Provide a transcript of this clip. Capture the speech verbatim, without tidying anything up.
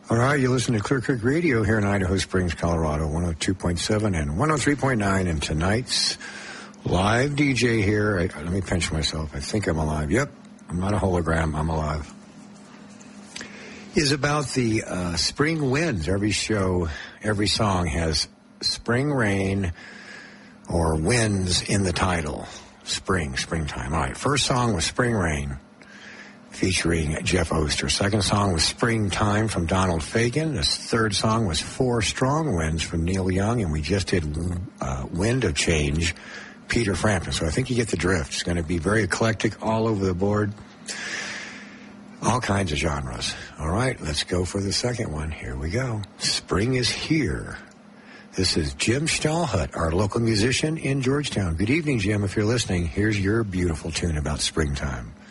All right, you listen to Clear Creek Radio here in Idaho Springs, Colorado, one oh two point seven and one oh three point nine. And tonight's live D J here, I, let me pinch myself. I think I'm alive. Yep, I'm not a hologram. I'm alive. Is about the uh, spring winds. Every show, every song has spring rain or winds in the title. Spring, springtime. All right, first song was Spring Rain, featuring Jeff Oster. Second song was Springtime from Donald Fagen. The third song was Four Strong Winds from Neil Young. And we just did uh, Wind of Change, Peter Frampton. So I think you get the drift. It's going to be very eclectic, all over the board. All kinds of genres. All right, let's go for the second one. Here we go. Spring is here. This is Jim Stahlhut, our local musician in Georgetown. Good evening, Jim. If you're listening, here's your beautiful tune about springtime.